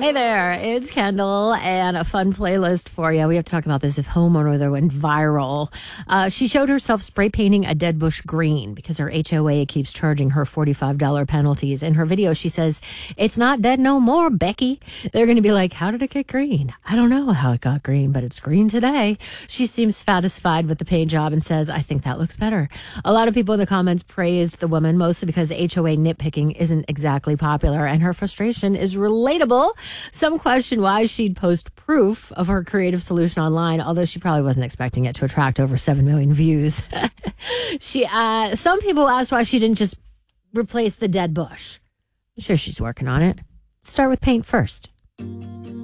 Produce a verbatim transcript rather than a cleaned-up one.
Hey there, it's Kendall and a fun playlist for you. We have to talk about this if homeowner that went viral. Uh, she showed herself spray painting a dead bush green because her H O A keeps charging her forty-five dollars penalties. In her video, she says, "It's not dead no more, Becky." They're going to be like, "How did it get green?" I don't know how it got green, but it's green today. She seems satisfied with the paint job and says, "I think that looks better." A lot of people in the comments praised the woman, mostly because H O A nitpicking isn't exactly popular and her frustration is relatable. Some question why she'd post proof of her creative solution online, although she probably wasn't expecting it to attract over seven million views. she, uh, some people asked why she didn't just replace the dead bush. I'm sure she's working on it. Start with paint first.